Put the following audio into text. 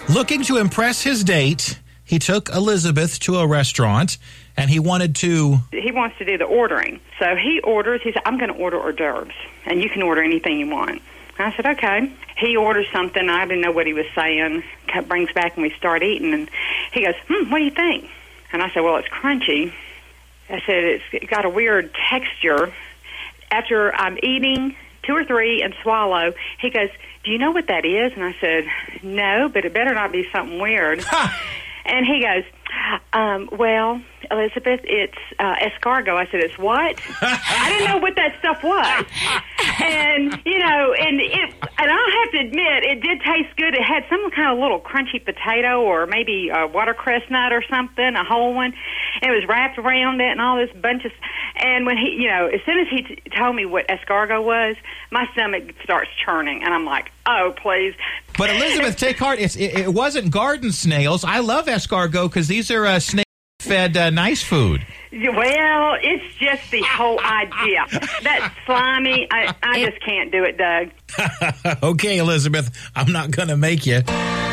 Looking to impress his date, he took Elizabeth to a restaurant, and he wants to do the ordering. So he orders. He said, I'm going to order hors d'oeuvres, and you can order anything you want. I said, okay. He orders something. I didn't know what he was saying. Brings back, and we start eating, and he goes, what do you think? And I said, well, it's crunchy. I said, it's got a weird texture. After I'm eating 2 or 3 and swallow, he goes, do you know what that is? And I said, no, but it better not be something weird. And he goes, well, Elizabeth, it's escargot. I said, it's what? I didn't know what that stuff was. And, and I'll have to admit, it did taste good. It had some kind of little crunchy potato or maybe a watercress nut or something, a whole one. And it was wrapped around it and all this bunch of... And when he, as soon as he told me what escargot was, my stomach starts churning. And I'm like, oh, please. But Elizabeth, take heart. It wasn't garden snails. I love escargot because these are snail-fed nice food. Well, it's just the whole idea. That's slimy. I just can't do it, Doug. Okay, Elizabeth, I'm not going to make you.